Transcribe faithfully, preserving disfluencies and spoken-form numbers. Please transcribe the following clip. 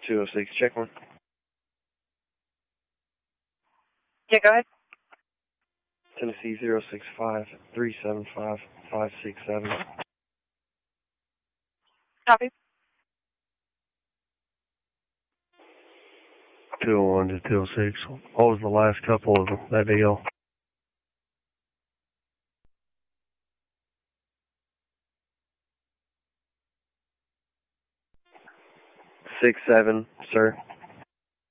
two oh six, check one. Yeah, go ahead. Tennessee zero six five, three seven five, five six seven. Copy. two oh one to two oh six. What was the last couple of that deal? Six seven, sir.